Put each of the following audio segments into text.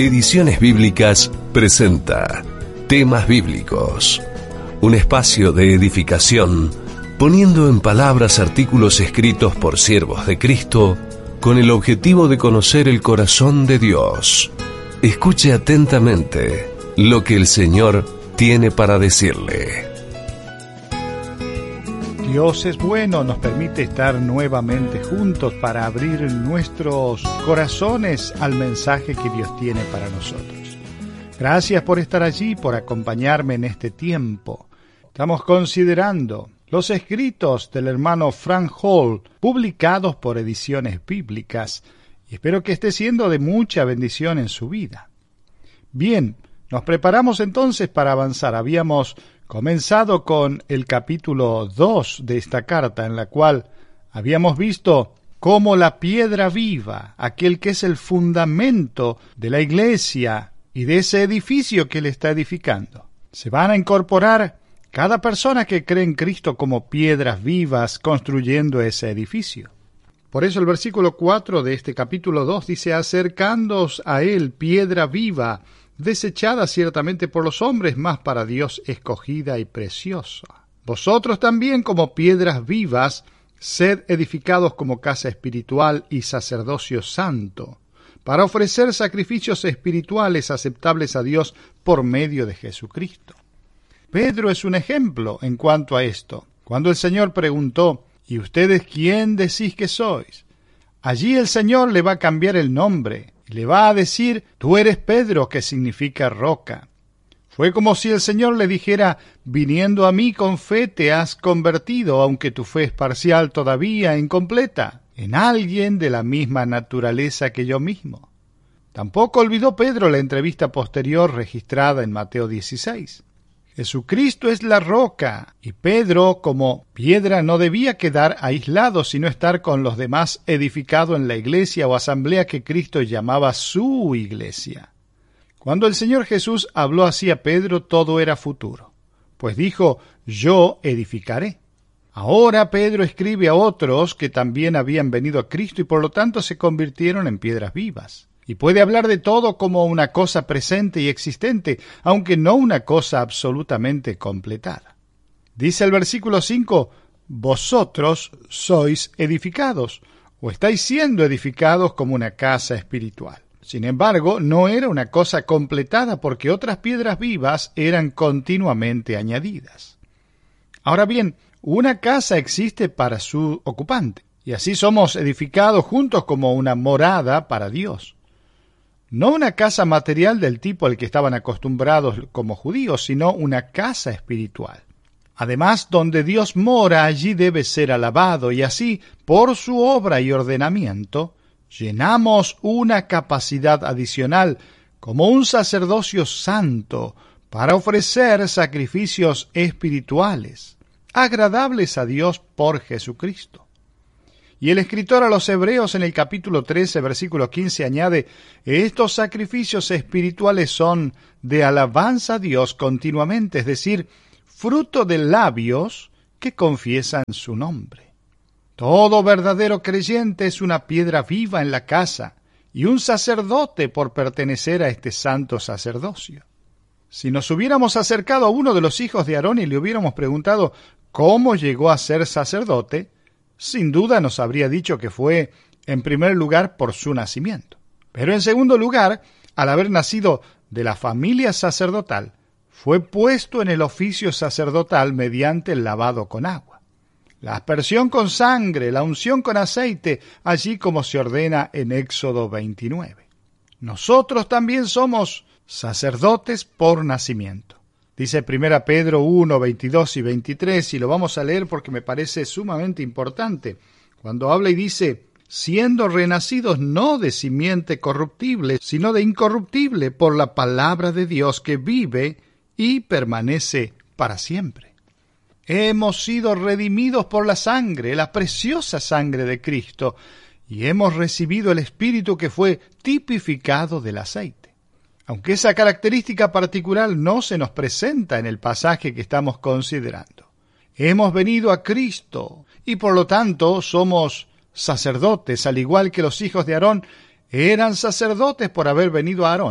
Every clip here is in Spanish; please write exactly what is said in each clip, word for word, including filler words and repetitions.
Ediciones Bíblicas presenta Temas Bíblicos, un espacio de edificación, poniendo en palabras artículos escritos por siervos de Cristo con el objetivo de conocer el corazón de Dios. Escuche atentamente lo que el Señor tiene para decirle. Dios es bueno, nos permite estar nuevamente juntos para abrir nuestros corazones al mensaje que Dios tiene para nosotros. Gracias por estar allí, por acompañarme en este tiempo. Estamos considerando los escritos del hermano Frank Hall, publicados por Ediciones Bíblicas, y espero que esté siendo de mucha bendición en su vida. Bien, nos preparamos entonces para avanzar. Habíamos comenzado con el capítulo dos de esta carta, en la cual habíamos visto cómo la piedra viva, aquel que es el fundamento de la iglesia y de ese edificio que él está edificando, se van a incorporar cada persona que cree en Cristo como piedras vivas construyendo ese edificio. Por eso el versículo cuatro de este capítulo dos dice: acercándoos a él, piedra viva, desechada ciertamente por los hombres, mas para Dios escogida y preciosa. Vosotros también, como piedras vivas, sed edificados como casa espiritual y sacerdocio santo, para ofrecer sacrificios espirituales aceptables a Dios por medio de Jesucristo. Pedro es un ejemplo en cuanto a esto. Cuando el Señor preguntó: ¿y ustedes quién decís que sois? Allí el Señor le va a cambiar el nombre. Le va a decir: tú eres Pedro, que significa roca. Fue como si el Señor le dijera: viniendo a mí con fe te has convertido, aunque tu fe es parcial todavía, incompleta, en alguien de la misma naturaleza que yo mismo. Tampoco olvidó Pedro la entrevista posterior registrada en Mateo dieciséis. Jesucristo es la roca, y Pedro, como piedra, no debía quedar aislado, sino estar con los demás edificado en la iglesia o asamblea que Cristo llamaba su iglesia. Cuando el Señor Jesús habló así a Pedro, todo era futuro, pues dijo: yo edificaré. Ahora Pedro escribe a otros que también habían venido a Cristo y por lo tanto se convirtieron en piedras vivas. Y puede hablar de todo como una cosa presente y existente, aunque no una cosa absolutamente completada. Dice el versículo cinco, vosotros sois edificados, o estáis siendo edificados como una casa espiritual. Sin embargo, no era una cosa completada porque otras piedras vivas eran continuamente añadidas. Ahora bien, una casa existe para su ocupante, y así somos edificados juntos como una morada para Dios. No una casa material del tipo al que estaban acostumbrados como judíos, sino una casa espiritual. Además, donde Dios mora, allí debe ser alabado, y así, por su obra y ordenamiento, llenamos una capacidad adicional como un sacerdocio santo para ofrecer sacrificios espirituales, agradables a Dios por Jesucristo. Y el escritor a los Hebreos en el capítulo trece, versículo quince, añade: estos sacrificios espirituales son de alabanza a Dios continuamente, es decir, fruto de labios que confiesan su nombre. Todo verdadero creyente es una piedra viva en la casa y un sacerdote por pertenecer a este santo sacerdocio. Si nos hubiéramos acercado a uno de los hijos de Aarón y le hubiéramos preguntado cómo llegó a ser sacerdote, sin duda nos habría dicho que fue, en primer lugar, por su nacimiento. Pero en segundo lugar, al haber nacido de la familia sacerdotal, fue puesto en el oficio sacerdotal mediante el lavado con agua, la aspersión con sangre, la unción con aceite, allí como se ordena en Éxodo veintinueve. Nosotros también somos sacerdotes por nacimiento. Dice primera Pedro uno, veintidós y veintitrés, y lo vamos a leer porque me parece sumamente importante. Cuando habla y dice: siendo renacidos no de simiente corruptible, sino de incorruptible, por la palabra de Dios que vive y permanece para siempre. Hemos sido redimidos por la sangre, la preciosa sangre de Cristo, y hemos recibido el Espíritu que fue tipificado del aceite. Aunque esa característica particular no se nos presenta en el pasaje que estamos considerando. Hemos venido a Cristo y por lo tanto somos sacerdotes, al igual que los hijos de Aarón eran sacerdotes por haber venido a Aarón.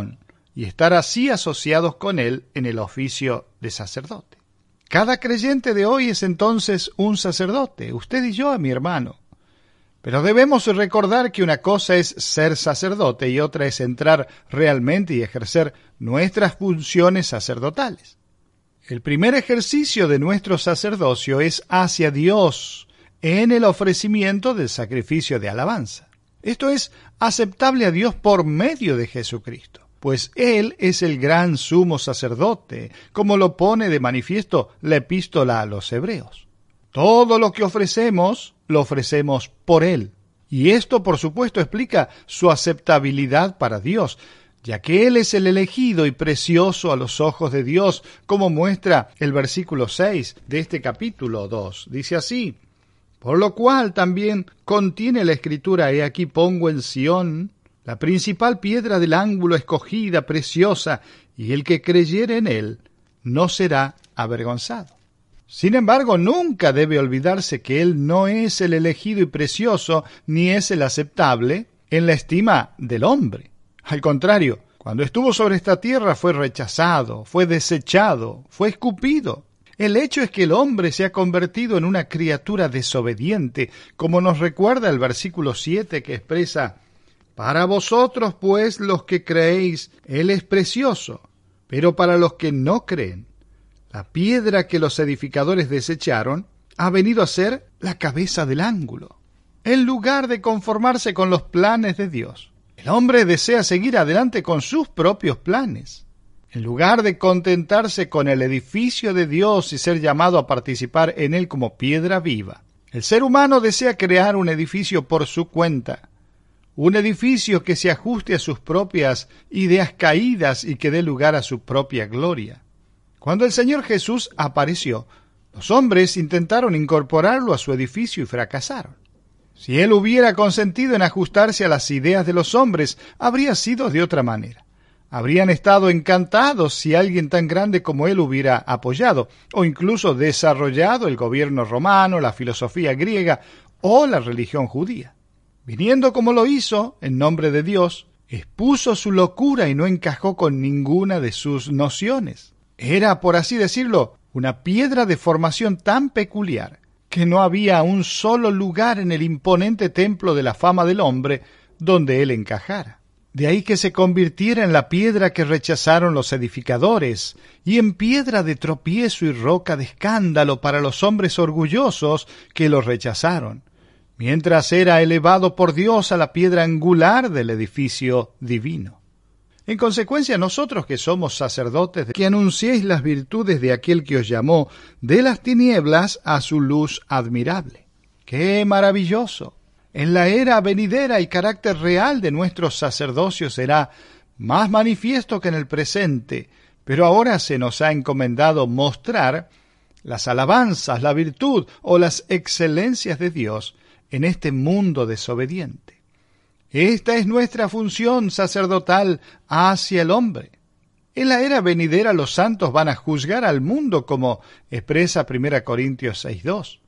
y estar así asociados con Él en el oficio de sacerdote. Cada creyente de hoy es entonces un sacerdote, usted y yo, mi hermano. Pero debemos recordar que una cosa es ser sacerdote y otra es entrar realmente y ejercer nuestras funciones sacerdotales. El primer ejercicio de nuestro sacerdocio es hacia Dios en el ofrecimiento del sacrificio de alabanza. Esto es aceptable a Dios por medio de Jesucristo, pues Él es el gran sumo sacerdote, como lo pone de manifiesto la epístola a los Hebreos. Todo lo que ofrecemos, lo ofrecemos por Él. Y esto, por supuesto, explica su aceptabilidad para Dios, ya que Él es el elegido y precioso a los ojos de Dios, como muestra el versículo seis de este capítulo dos. Dice así: por lo cual también contiene la Escritura: he aquí pongo en Sión la principal piedra del ángulo, escogida, preciosa, y el que creyere en Él no será avergonzado. Sin embargo, nunca debe olvidarse que Él no es el elegido y precioso, ni es el aceptable en la estima del hombre. Al contrario, cuando estuvo sobre esta tierra fue rechazado, fue desechado, fue escupido. El hecho es que el hombre se ha convertido en una criatura desobediente, como nos recuerda el versículo siete que expresa: para vosotros, pues, los que creéis, Él es precioso, pero para los que no creen, la piedra que los edificadores desecharon ha venido a ser la cabeza del ángulo. En lugar de conformarse con los planes de Dios, el hombre desea seguir adelante con sus propios planes. En lugar de contentarse con el edificio de Dios y ser llamado a participar en él como piedra viva, el ser humano desea crear un edificio por su cuenta, un edificio que se ajuste a sus propias ideas caídas y que dé lugar a su propia gloria. Cuando el Señor Jesús apareció, los hombres intentaron incorporarlo a su edificio y fracasaron. Si Él hubiera consentido en ajustarse a las ideas de los hombres, habría sido de otra manera. Habrían estado encantados si alguien tan grande como Él hubiera apoyado, o incluso desarrollado el gobierno romano, la filosofía griega o la religión judía. Viniendo como lo hizo, en nombre de Dios, expuso su locura y no encajó con ninguna de sus nociones. Era, por así decirlo, una piedra de formación tan peculiar que no había un solo lugar en el imponente templo de la fama del hombre donde él encajara. De ahí que se convirtiera en la piedra que rechazaron los edificadores y en piedra de tropiezo y roca de escándalo para los hombres orgullosos que lo rechazaron, mientras era elevado por Dios a la piedra angular del edificio divino. En consecuencia, nosotros que somos sacerdotes, que anunciéis las virtudes de aquel que os llamó de las tinieblas a su luz admirable. ¡Qué maravilloso! En la era venidera el carácter real de nuestro sacerdocio será más manifiesto que en el presente, pero ahora se nos ha encomendado mostrar las alabanzas, la virtud o las excelencias de Dios en este mundo desobediente. Esta es nuestra función sacerdotal hacia el hombre. En la era venidera los santos van a juzgar al mundo, como expresa primera Corintios seis dos.